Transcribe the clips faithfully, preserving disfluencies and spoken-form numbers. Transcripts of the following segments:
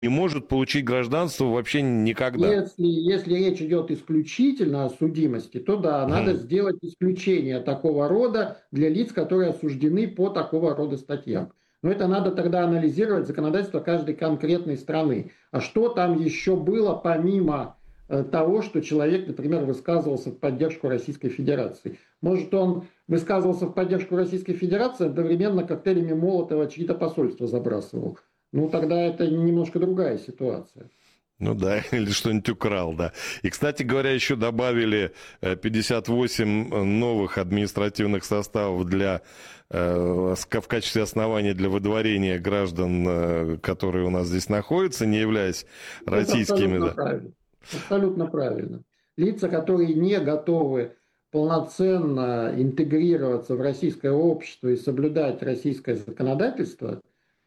не может получить гражданство вообще никогда. Если, если речь идет исключительно о судимости, то да, надо Мгм. сделать исключение такого рода для лиц, которые осуждены по такого рода статьям. Но это надо тогда анализировать законодательство каждой конкретной страны. А что там еще было помимо э, того, что человек, например, высказывался в поддержку Российской Федерации? Может, он высказывался в поддержку Российской Федерации, одновременно коктейлями Молотова чьи-то посольства забрасывал? Ну, тогда это немножко другая ситуация. Ну да, или что-нибудь украл, да. И, кстати говоря, еще добавили э, пятьдесят восемь новых административных составов для, э, с- в качестве основания для выдворения граждан, э, которые у нас здесь находятся, не являясь Это российскими, абсолютно да. правильно. Абсолютно правильно. Лица, которые не готовы полноценно интегрироваться в российское общество и соблюдать российское законодательство,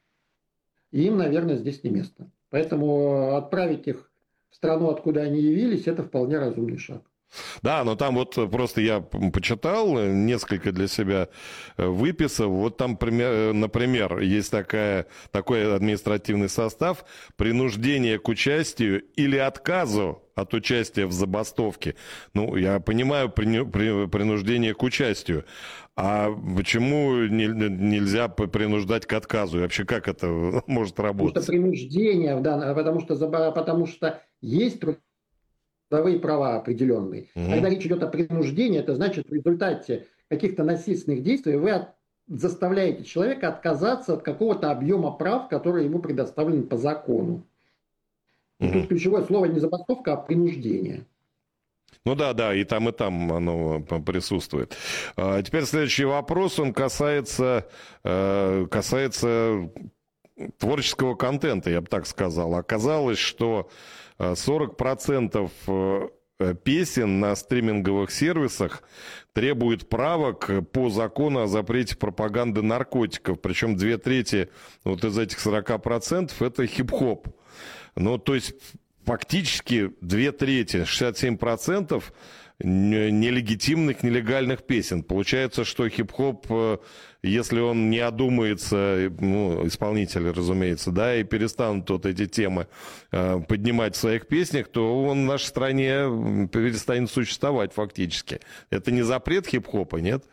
им, наверное, здесь не место. Поэтому отправить их в страну, откуда они явились, это вполне разумный шаг. Да, но там вот просто я п- почитал, э, несколько для себя э, выписал. Вот там, пример- э, например, есть такая, такой административный состав: принуждение к участию или отказу от участия в забастовке. Ну, я понимаю прину- при- принуждение к участию. А почему не- нельзя п- принуждать к отказу? И вообще, как это может Потому что работать? принуждение, в данном- потому что, заба- потому что есть трудовые права определенные. Мгм. Когда речь идет о принуждении, это значит, в результате каких-то насильственных действий вы от- заставляете человека отказаться от какого-то объема прав, которые ему предоставлены по закону. И Мгм. тут ключевое слово не забастовка, а принуждение. Ну да, да, и там, и там оно п- присутствует. А, Теперь следующий вопрос, он касается, э, касается творческого контента, я бы так сказал. Оказалось, что э, сорок процентов э, песен на стриминговых сервисах требуют правок по закону о запрете пропаганды наркотиков. Причем две трети вот из этих сорока процентов это хип-хоп. Ну, то есть фактически две трети, шестьдесят семь процентов н- нелегитимных, нелегальных песен. Получается, что хип-хоп, э, если он не одумается, э, ну, исполнители, разумеется, да, и перестанут вот эти темы э, поднимать в своих песнях, то он в нашей стране м, перестанет существовать фактически. Это не запрет хип-хопа, нет?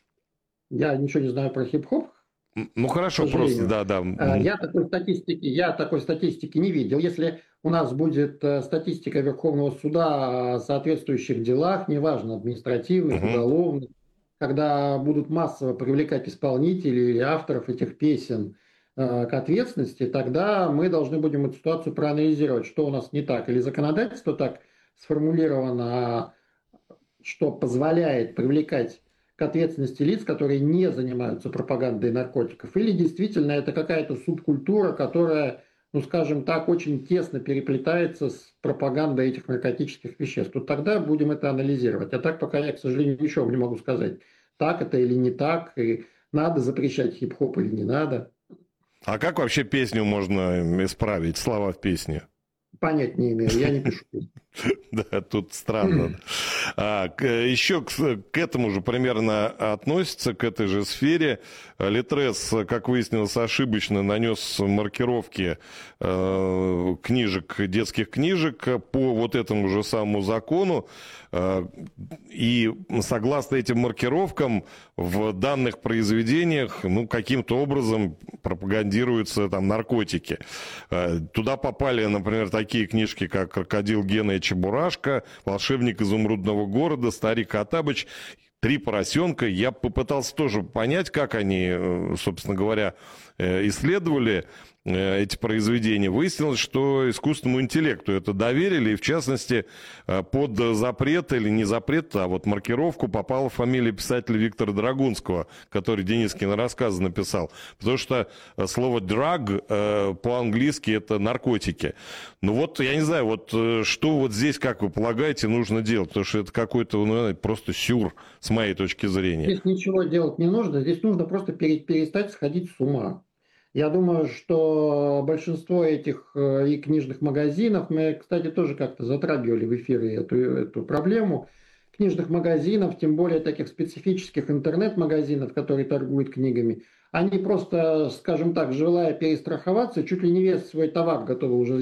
Я ничего не знаю про хип-хоп, М, Ну, к хорошо, просто, сожалению. да, да. Э, Мгм. Я такой статистики, я такой статистики не видел. Если у нас будет э, статистика Верховного суда о соответствующих делах, неважно, административных, Мгм. уголовных, когда будут массово привлекать исполнителей или авторов этих песен э, к ответственности, тогда мы должны будем эту ситуацию проанализировать, что у нас не так. Или законодательство так сформулировано, что позволяет привлекать к ответственности лиц, которые не занимаются пропагандой наркотиков, или действительно это какая-то субкультура, которая, ну скажем так, очень тесно переплетается с пропагандой этих наркотических веществ. То тогда будем это анализировать. А так пока я, к сожалению, ничего не могу сказать, так это или не так, и надо запрещать хип-хоп или не надо. А как вообще песню можно исправить, слова в песне? Понять не имею, я не пишу песни. Да, тут странно. А, к- еще к, с- к этому же примерно относится, к этой же сфере. Литрес, как выяснилось, ошибочно нанес маркировки э, книжек, детских книжек по вот этому же самому закону. Э, и согласно этим маркировкам в данных произведениях, ну, каким-то образом пропагандируются там наркотики. Э, Туда попали, например, такие книжки, как «Крокодил Гена и Чебурашка», «Волшебник изумрудного города», «Старик Хоттабыч», «Три поросенка». Я попытался тоже понять, как они, э, собственно говоря, э, исследовали э, эти произведения. Выяснилось, что искусственному интеллекту это доверили, и в частности э, под запрет или не запрет, а вот маркировку попала фамилия писателя Виктора Драгунского, который Денискины рассказы написал. Потому что э, слово drug э, по-английски это наркотики. Ну вот, я не знаю, вот э, что вот здесь, как вы полагаете, нужно делать? Потому что это какой-то, ну, просто сюр, с моей точки зрения. Здесь ничего делать не нужно, здесь нужно просто пере- перестать сходить с ума. Я думаю, что большинство этих э, и книжных магазинов, мы, кстати, тоже как-то затрагивали в эфире эту, эту проблему, книжных магазинов, тем более таких специфических интернет-магазинов, которые торгуют книгами, они просто, скажем так, желая перестраховаться, чуть ли не весь свой товар готовы уже